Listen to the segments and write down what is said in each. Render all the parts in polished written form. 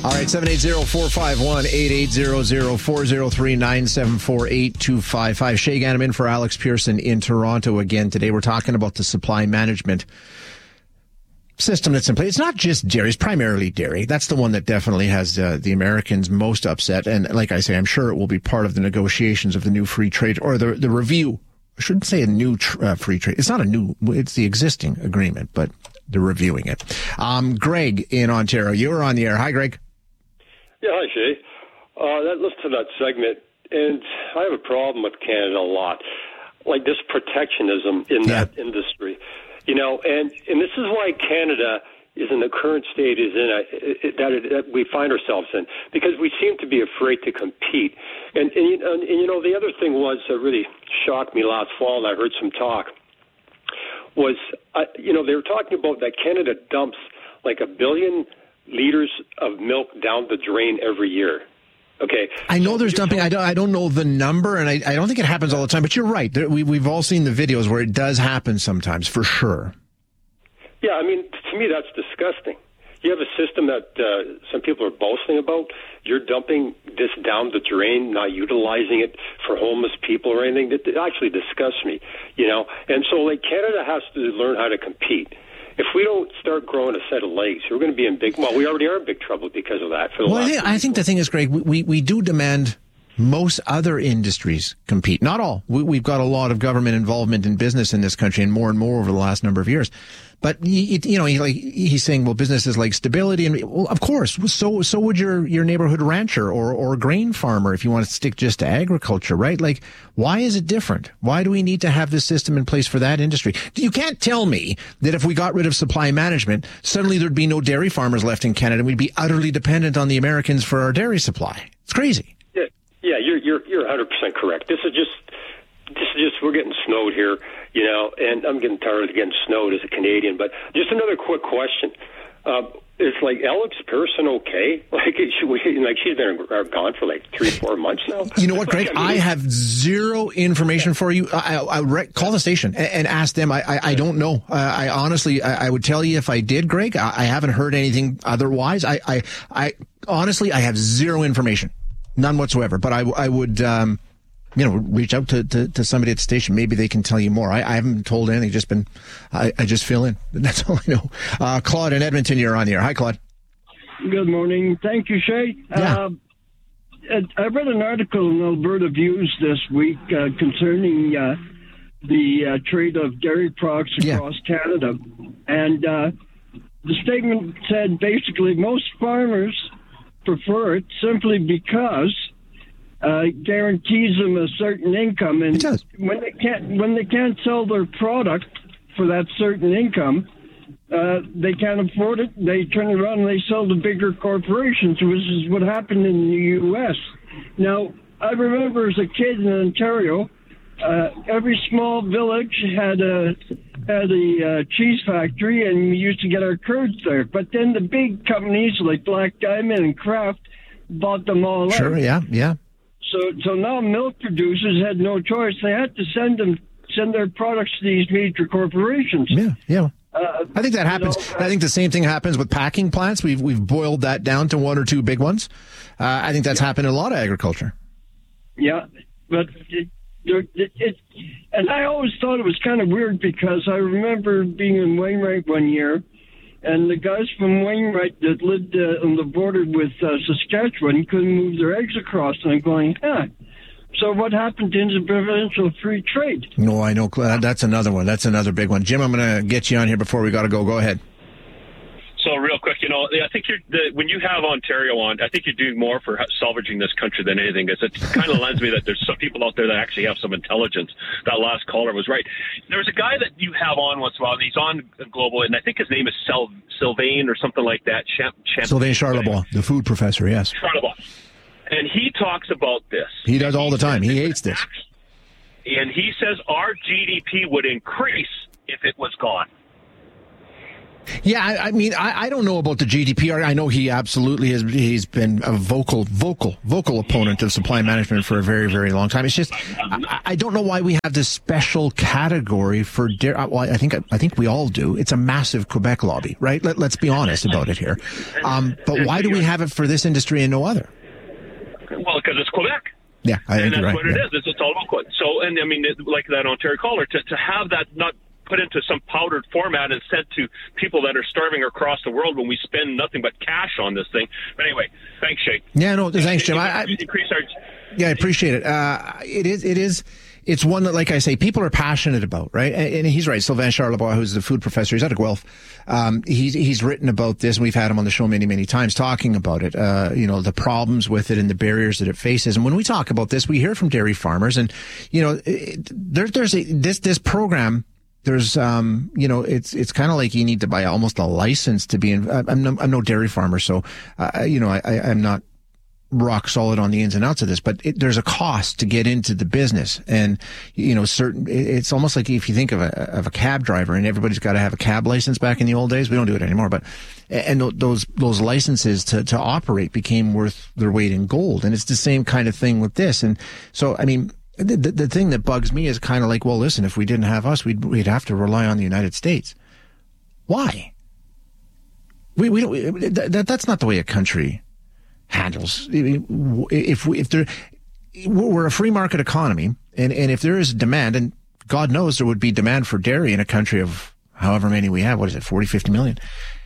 All right, 780-451-8800-403-974-8255. Shay Ganem in for Alex Pearson in Toronto again. Today we're talking about the supply management system that's in place. It's not just dairy, it's primarily dairy. That's the one that definitely has the Americans most upset. And like I say, I'm sure it will be part of the negotiations of the new free trade, or the review. I shouldn't say a new free trade. It's not a new, it's the existing agreement, but they're reviewing it. Greg in Ontario, you're on the air. Hi, Greg. Yeah, hi, Shay. Listen to that segment, and I have a problem with Canada a lot, like this protectionism in that industry. You know, and this is why Canada is in the current state is in that we find ourselves in, because we seem to be afraid to compete. And you know, the other thing was that really shocked me last fall, and I heard some talk, was, you know, they were talking about that Canada dumps like 1 billion liters of milk down the drain every year. Okay. I know there's dumping. I don't know the number, and I don't think it happens all the time, but you're right. We've all seen the videos where it does happen sometimes, for sure. Yeah, I mean, to me, that's disgusting. You have a system that some people are boasting about. You're dumping this down the drain, not utilizing it for homeless people or anything. It actually disgusts me, you know. And so, like, Canada has to learn how to compete. If we don't start growing a set of legs, we're going to be in big. Well, we already are in big trouble because of that. I think the thing is, Greg, we do demand most other industries compete. Not all. We've got a lot of government involvement in business in this country, and more over the last number of years. But he's saying, well, businesses like stability, and well, of course, so would your neighborhood rancher or grain farmer if you want to stick just to agriculture, right? Like, why is it different? Why do we need to have this system in place for that industry? You can't tell me that if we got rid of supply management, suddenly there'd be no dairy farmers left in Canada, and we'd be utterly dependent on the Americans for our dairy supply. It's crazy. Yeah, you're 100% correct. This is just we're getting snowed here, you know, and I'm getting tired of getting snowed as a Canadian. But just another quick question: is like Alex Pearson okay? Like she's been gone for like 3-4 months now. You know what, Greg? I have zero information for you. I call the station and ask them. I don't know. I honestly would tell you if I did, Greg. I haven't heard anything otherwise. I honestly have zero information. None whatsoever. But I would, reach out to somebody at the station. Maybe they can tell you more. I haven't told anything. I just fill in. That's all I know. Claude in Edmonton, you're on the air. Hi, Claude. Good morning. Thank you, Shay. Yeah. I read an article in Alberta Views this week concerning the trade of dairy products across Canada. And the statement said basically most farmers prefer it simply because guarantees them a certain income, and when they can't sell their product for that certain income, they can't afford it. They turn around and they sell to bigger corporations, which is what happened in the U.S. Now, I remember as a kid in Ontario, every small village had a cheese factory, and we used to get our curds there. But then the big companies like Black Diamond and Kraft bought them all out. Sure, yeah. So now milk producers had no choice. They had to send their products to these major corporations. Yeah. I think that happens. I think the same thing happens with packing plants. We've boiled that down to one or two big ones. I think that's happened in a lot of agriculture. Yeah, but and I always thought it was kind of weird because I remember being in Wainwright one year, and the guys from Wainwright that lived on the border with Saskatchewan couldn't move their eggs across, and I'm going, so what happened to interprovincial free trade? No, I know. That's another one. That's another big one. Jim, I'm going to get you on here before we got to go. Go ahead. So real quick, I think when you have Ontario on, I think you're doing more for salvaging this country than anything. It kind of lends me that there's some people out there that actually have some intelligence. That last caller was right. There's a guy that you have on once in a while. He's on Global, and I think his name is Sylvain or something like that. Sylvain Charlebois, the food professor, yes. Charlebois. And he talks about this. He does all the time. He hates this. And he says our GDP would increase if it was gone. Yeah, I mean, I don't know about the GDPR. I know he absolutely he's been a vocal opponent of supply management for a very, very long time. It's just, I don't know why we have this special category for dairy. Well, I think we all do. It's a massive Quebec lobby, right? Let's be honest about it here. But why do we have it for this industry and no other? Well, because it's Quebec. Yeah, I think and that's you're right. What it is. It's all about Quebec. So, and I mean, like that Ontario caller, to have that not put into some powdered format and sent to people that are starving across the world when we spend nothing but cash on this thing. But anyway, thanks, Shay. Yeah, no, thanks, Jim. I appreciate it. It's one that, like I say, people are passionate about, right? And he's right. Sylvain Charlebois, who's the food professor, he's out of Guelph. He's written about this, and we've had him on the show many, many times talking about it, the problems with it and the barriers that it faces. And when we talk about this, we hear from dairy farmers, and, there's this program. There's, it's kind of like you need to buy almost a license to be in. I'm no dairy farmer, so, I'm not rock solid on the ins and outs of this, but there's a cost to get into the business. And, it's almost like if you think of a cab driver, and everybody's got to have a cab license back in the old days. We don't do it anymore, and those licenses to operate became worth their weight in gold. And it's the same kind of thing with this. And so, I mean, the thing that bugs me is kind of like, well, listen, if we didn't have us, we'd have to rely on the United States. Why? We don't. That's not the way a country handles. We're a free market economy, and if there is demand, and God knows there would be demand for dairy in a country of however many we have. What is it, 40, 50 million?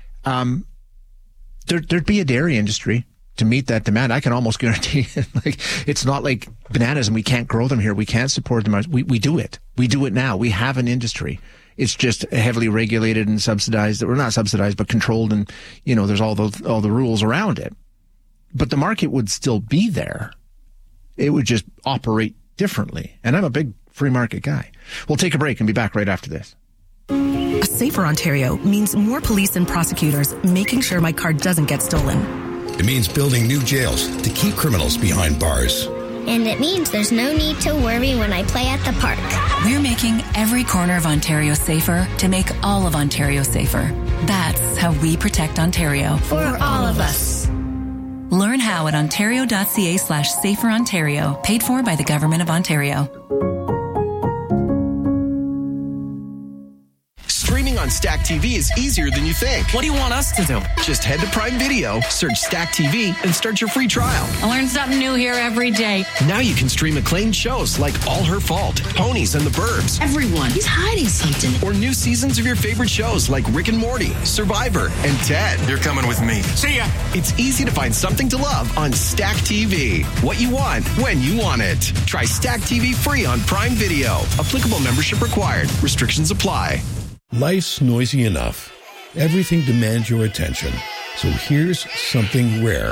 There'd be a dairy industry to meet that demand. I can almost guarantee it. Like, it's not like bananas and we can't grow them here. We can't support them. We do it. We do it now. We have an industry. It's just heavily regulated and subsidized. We're not subsidized, but controlled. And, there's all the rules around it. But the market would still be there. It would just operate differently. And I'm a big free market guy. We'll take a break and be back right after this. A safer Ontario means more police and prosecutors making sure my car doesn't get stolen. It means building new jails to keep criminals behind bars. And it means there's no need to worry when I play at the park. We're making every corner of Ontario safer to make all of Ontario safer. That's how we protect Ontario. For all of us. Learn how at ontario.ca/saferontario, paid for by the Government of Ontario. Streaming on Stack TV is easier than you think. What do you want us to do? Just head to Prime Video, search Stack TV, and start your free trial. I learn something new here every day. Now you can stream acclaimed shows like All Her Fault, Ponies and the Burbs. Everyone is hiding something. Or new seasons of your favorite shows like Rick and Morty, Survivor, and Ted. You're coming with me. See ya. It's easy to find something to love on Stack TV. What you want, when you want it. Try Stack TV free on Prime Video. Applicable membership required. Restrictions apply. Life's noisy enough. Everything demands your attention. So here's something rare.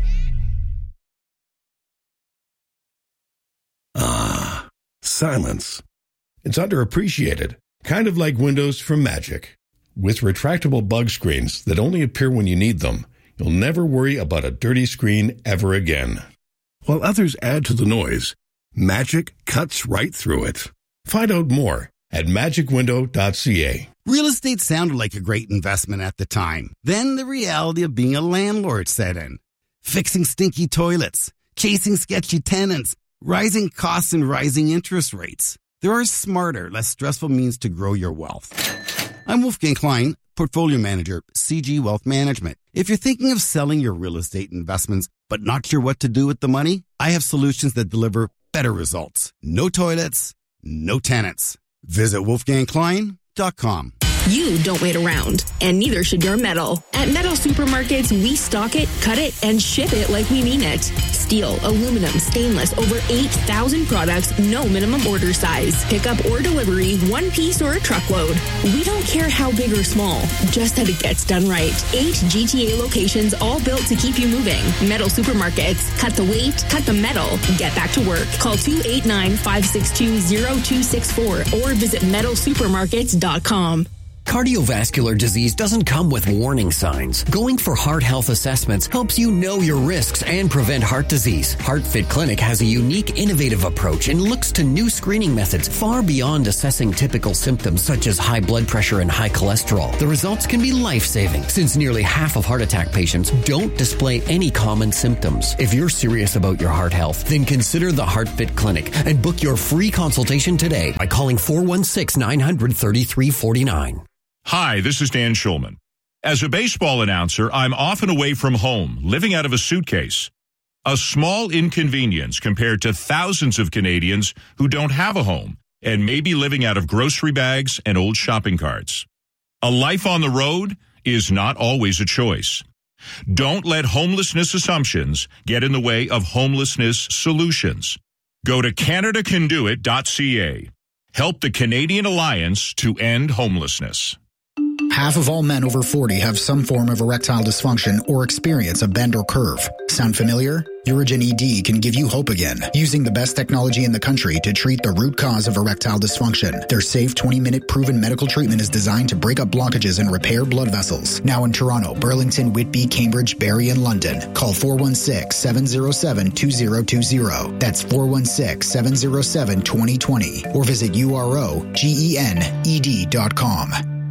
Ah, silence. It's underappreciated. Kind of like Windows from Magic. With retractable bug screens that only appear when you need them, you'll never worry about a dirty screen ever again. While others add to the noise, Magic cuts right through it. Find out more at magicwindow.ca. Real estate sounded like a great investment at the time. Then the reality of being a landlord set in. Fixing stinky toilets, chasing sketchy tenants, rising costs and rising interest rates. There are smarter, less stressful means to grow your wealth. I'm Wolfgang Klein, Portfolio Manager, CG Wealth Management. If you're thinking of selling your real estate investments but not sure what to do with the money, I have solutions that deliver better results. No toilets, no tenants. Visit wolfgangklein.com. You don't wait around, and neither should your metal. At Metal Supermarkets, we stock it, cut it, and ship it like we mean it. Steel, aluminum, stainless, over 8,000 products, no minimum order size. Pickup or delivery, one piece or a truckload. We don't care how big or small, just that it gets done right. 8 GTA locations, all built to keep you moving. Metal Supermarkets. Cut the weight, cut the metal, get back to work. Call 289-562-0264 or visit metalsupermarkets.com. Cardiovascular disease doesn't come with warning signs. Going for heart health assessments helps you know your risks and prevent heart disease. HeartFit Clinic has a unique, innovative approach and looks to new screening methods far beyond assessing typical symptoms such as high blood pressure and high cholesterol. The results can be life-saving since nearly half of heart attack patients don't display any common symptoms. If you're serious about your heart health, then consider the HeartFit Clinic and book your free consultation today by calling 416-900-3349. Hi, this is Dan Schulman. As a baseball announcer, I'm often away from home, living out of a suitcase. A small inconvenience compared to thousands of Canadians who don't have a home and may be living out of grocery bags and old shopping carts. A life on the road is not always a choice. Don't let homelessness assumptions get in the way of homelessness solutions. Go to CanadaCanDoIt.ca. Help the Canadian Alliance to end homelessness. Half of all men over 40 have some form of erectile dysfunction or experience a bend or curve. Sound familiar? Urigen ED can give you hope again, using the best technology in the country to treat the root cause of erectile dysfunction. Their safe 20-minute proven medical treatment is designed to break up blockages and repair blood vessels. Now in Toronto, Burlington, Whitby, Cambridge, Barrie, and London. Call 416-707-2020. That's 416-707-2020. Or visit UROGENED.com.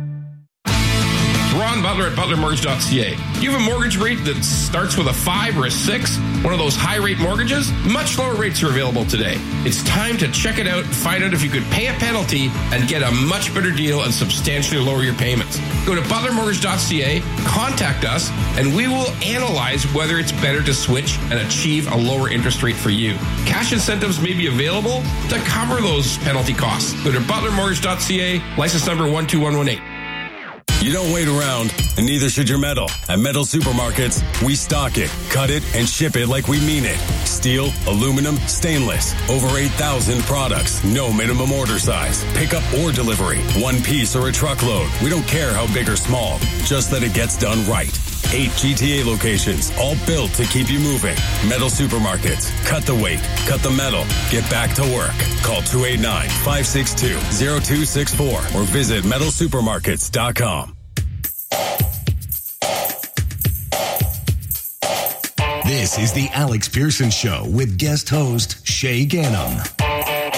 Ron Butler at butlermortgage.ca. Do you have a mortgage rate that starts with a 5 or a 6? One of those high-rate mortgages? Much lower rates are available today. It's time to check it out and find out if you could pay a penalty and get a much better deal and substantially lower your payments. Go to butlermortgage.ca, contact us, and we will analyze whether it's better to switch and achieve a lower interest rate for you. Cash incentives may be available to cover those penalty costs. Go to butlermortgage.ca, license number 12118. You don't wait around, and neither should your metal. At Metal Supermarkets, we stock it, cut it, and ship it like we mean it. Steel, aluminum, stainless. Over 8,000 products. No minimum order size. Pickup or delivery. One piece or a truckload. We don't care how big or small. Just that it gets done right. 8 GTA locations, all built to keep you moving. Metal Supermarkets. Cut the weight. Cut the metal. Get back to work. Call 289-562-0264 or visit metalsupermarkets.com. This is the Alex Pearson Show with guest host Shay Gannam.